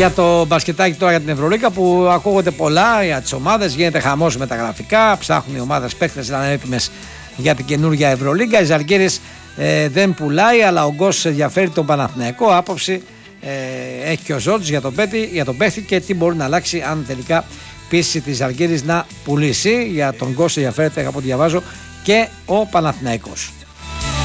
Για το μπασκετάκι τώρα, για την Ευρωλίγκα, που ακούγονται πολλά για τις ομάδες, γίνεται χαμός με τα γραφικά, ψάχνουν οι ομάδες παίκτες να είναι έτοιμες για την καινούργια Ευρωλίγκα. Η Ζαλγκίρις δεν πουλάει, αλλά ο Γκος ενδιαφέρει τον Παναθηναϊκό. Άποψη έχει και ο Ζόρτζ για τον παίκτη και τι μπορεί να αλλάξει αν τελικά πείσει τη Ζαλγκίρις να πουλήσει. Για τον Γκος ενδιαφέρεται, από ό,τι διαβάζω, και ο Παναθηναϊκός.